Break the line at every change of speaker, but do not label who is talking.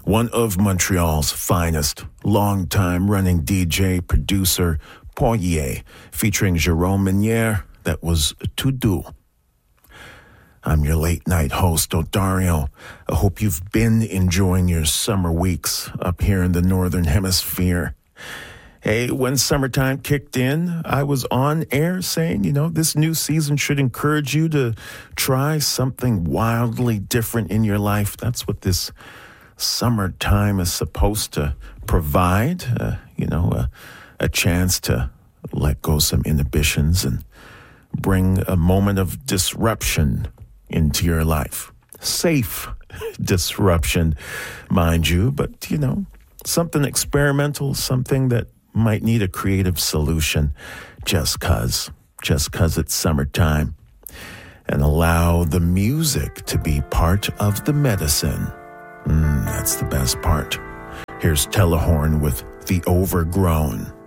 one of Montreal's finest, long-time running DJ, producer, Poirier, featuring Jérôme Minière, that was Tout Doux. I'm your late-night host, Odario. I hope you've been enjoying your summer weeks up here in the Northern Hemisphere. Hey, when summertime kicked in, I was on air saying, this new season should encourage you to try something wildly different in your life. That's what this summertime is supposed to provide, a chance to let go some inhibitions and bring a moment of disruption into your life. Safe disruption, mind you, but, something experimental, something that might need a creative solution just cause it's summertime, and allow the music to be part of the medicine. That's the best part. Here's Telehorn with The Overgrown.